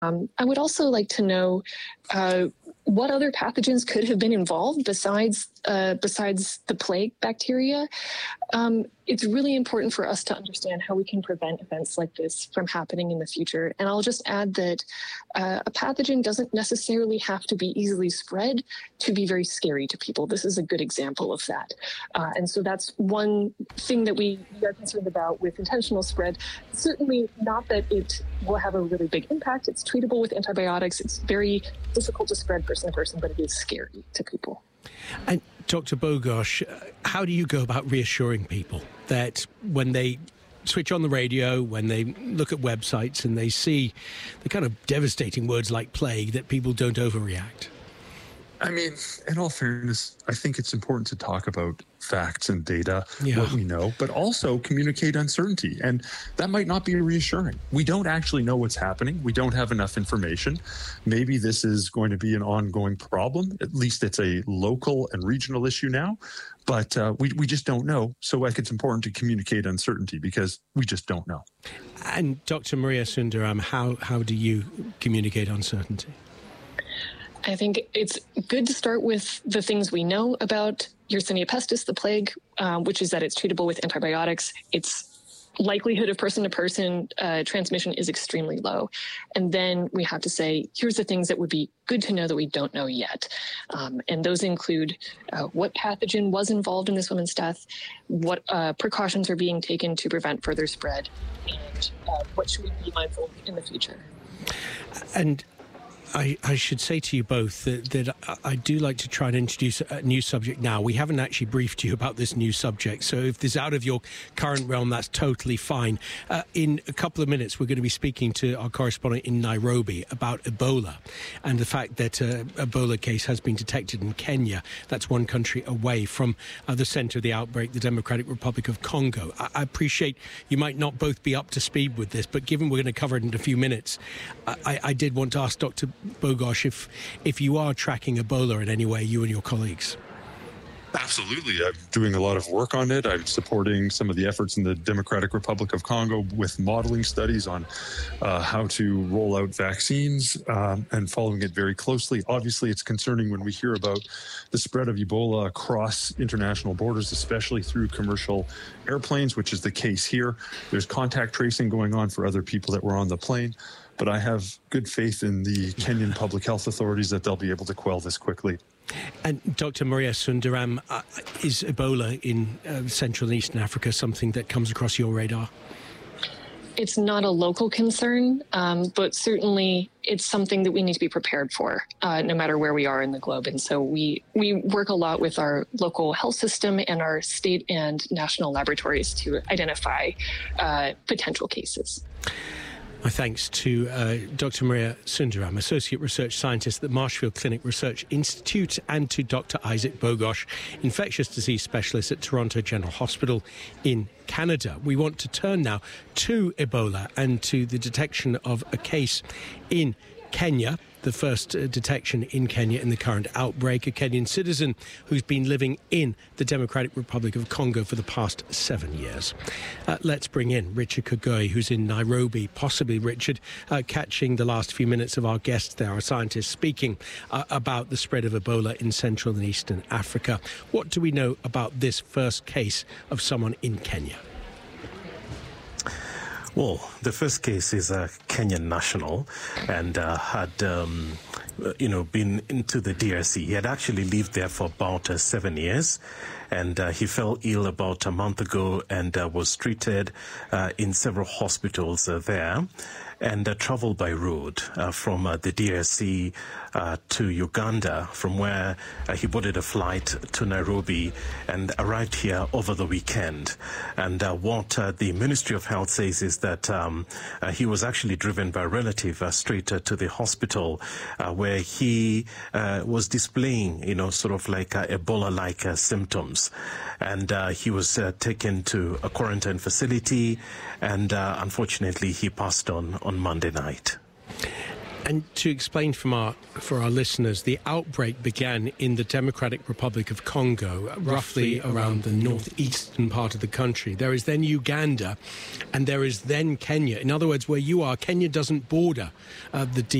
I would also like to know what other pathogens could have been involved besides the plague bacteria. It's really important for us to understand how we can prevent events like this from happening in the future. And I'll just add that a pathogen doesn't necessarily have to be easily spread to be very scary to people. This is a good example of that. And so that's one thing that we are concerned about with intentional spread. Certainly not that it will have a really big impact. It's treatable with antibiotics. It's very difficult to spread person to person, but it is scary to people. And Dr. Bogosh, how do you go about reassuring people that when they switch on the radio, when they look at websites and they see the kind of devastating words like plague, that people don't overreact? I mean, in all fairness, I think it's important to talk about facts and data, what we know, but also communicate uncertainty. And that might not be reassuring. We don't actually know what's happening. We don't have enough information. Maybe this is going to be an ongoing problem. At least it's a local and regional issue now. But we just don't know. So it's important to communicate uncertainty because we just don't know. And Dr. Maria Sundaram, how do you communicate uncertainty? I think it's good to start with the things we know about Yersinia pestis, the plague, which is that it's treatable with antibiotics. Its likelihood of person-to-person transmission is extremely low. And then we have to say, here's the things that would be good to know that we don't know yet. And those include what pathogen was involved in this woman's death, what precautions are being taken to prevent further spread, and what should we be mindful of in the future. And I should say to you both that I do like to try and introduce a new subject now. We haven't actually briefed you about this new subject, so if this is out of your current realm, that's totally fine. In a couple of minutes, we're going to be speaking to our correspondent in Nairobi about Ebola and the fact that an Ebola case has been detected in Kenya. That's one country away from the centre of the outbreak, the Democratic Republic of Congo. I appreciate you might not both be up to speed with this, but given we're going to cover it in a few minutes, I did want to ask Dr. Bogosh, if you are tracking Ebola in any way, you and your colleagues. Absolutely. I'm doing a lot of work on it. I'm supporting some of the efforts in the Democratic Republic of Congo with modeling studies on how to roll out vaccines and following it very closely. Obviously, it's concerning when we hear about the spread of Ebola across international borders, especially through commercial airplanes, which is the case here. There's contact tracing going on for other people that were on the plane. But I have good faith in the Kenyan public health authorities that they'll be able to quell this quickly. And Dr. Maria Sundaram, is Ebola in Central and Eastern Africa something that comes across your radar? It's not a local concern, but certainly it's something that we need to be prepared for, no matter where we are in the globe. And so we work a lot with our local health system and our state and national laboratories to identify potential cases. My thanks to Dr. Maria Sundaram, Associate Research Scientist at the Marshfield Clinic Research Institute, and to Dr. Isaac Bogosh, Infectious Disease Specialist at Toronto General Hospital in Canada. We want to turn now to Ebola and to the detection of a case in Kenya, the first detection in Kenya in the current outbreak, a Kenyan citizen who's been living in the Democratic Republic of Congo for the past 7 years. Let's bring in Richard Kagoi, who's in Nairobi, possibly, Richard, catching the last few minutes of our guests there, our scientists speaking about the spread of Ebola in Central and Eastern Africa. What do we know about this first case of someone in Kenya? Well, the first case is a Kenyan national and had, been into the DRC. He had actually lived there for about 7 years, and he fell ill about a month ago and was treated in several hospitals there, and traveled by road from the DRC to Uganda, from where he boarded a flight to Nairobi and arrived here over the weekend. And what the Ministry of Health says is that he was actually driven by a relative straight to the hospital where he was displaying, sort of like Ebola-like symptoms. And he was taken to a quarantine facility, and unfortunately he passed on Monday night. And to explain for our listeners, the outbreak began in the Democratic Republic of Congo, roughly around the northeastern part of the country. There is then Uganda, and there is then Kenya. In other words, where you are, Kenya doesn't border the